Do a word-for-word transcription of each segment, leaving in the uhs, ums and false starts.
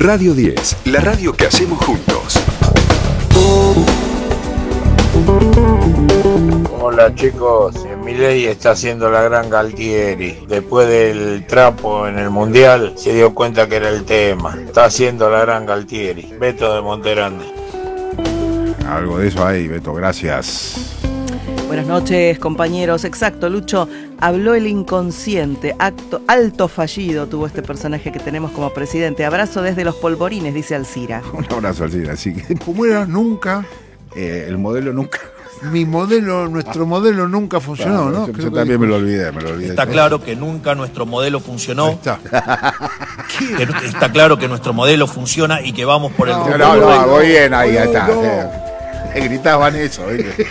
Radio diez, la radio que hacemos juntos. Hola chicos, Milei está haciendo la gran Galtieri. Después del trapo en el Mundial se dio cuenta que era el tema. Está haciendo la gran Galtieri. Beto de Monterande. Algo de eso hay, Beto, gracias. Buenas noches, compañeros. Exacto, Lucho, habló el inconsciente. Acto alto fallido tuvo este personaje que tenemos como presidente. Abrazo desde los polvorines, dice Alcira. Un abrazo, Alcira. Así que, ¿cómo era? Nunca. Eh, el modelo nunca. Mi modelo, nuestro modelo nunca funcionó, claro, ¿no? Yo, Creo yo también me lo olvidé, me lo olvidé. Está claro que nunca nuestro modelo funcionó. Está. Que está claro que nuestro modelo funciona y que vamos por el No, rumbo. no, no, correcto. voy bien, ahí No, está. no. Le gritaban eso, ¿viste?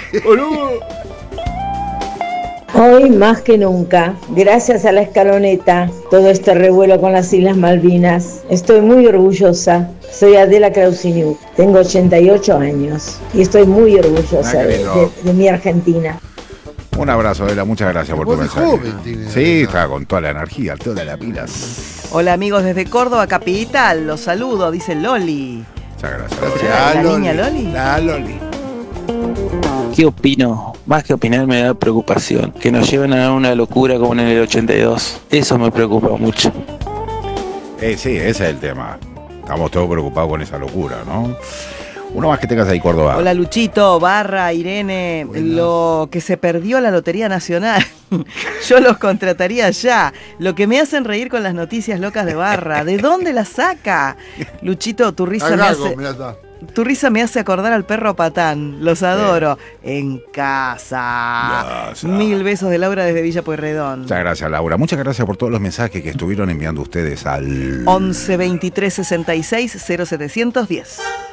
Hoy más que nunca, gracias a la escaloneta, todo este revuelo con las Islas Malvinas, estoy muy orgullosa. Soy Adela Krausiniuk, tengo ochenta y ocho años y estoy muy orgullosa Ah, qué de, lindo. de- de mi Argentina. Un abrazo, Adela, muchas gracias por tu Vos de mensaje. joven tiene, Sí, Adela. está con toda la energía, todas las pilas. Hola amigos desde Córdoba Capital, los saludo, dice Loli. Muchas gracias. ¿La niña Loli? La Loli. ¿Qué opino? Más que opinar me da preocupación. Que nos lleven a una locura como en el ochenta y dos. Eso me preocupa mucho. Eh, sí, ese es el tema. Estamos todos preocupados con esa locura, ¿no? Uno más que tengas ahí, Córdoba. Hola Luchito, Barra, Irene, Buenas. lo que se perdió la Lotería Nacional, yo los contrataría ya. Lo que me hacen reír con las noticias locas de Barra, ¿de dónde las saca? Luchito, tu risa Al me gago, hace... mirá, está. Tu risa me hace acordar al perro Patán, los adoro. En casa. Casa. Mil besos de Laura desde Villa Pueyrredón. Muchas gracias, Laura. Muchas gracias por todos los mensajes que estuvieron enviando ustedes al once veintitrés sesenta y seis cero setecientos diez.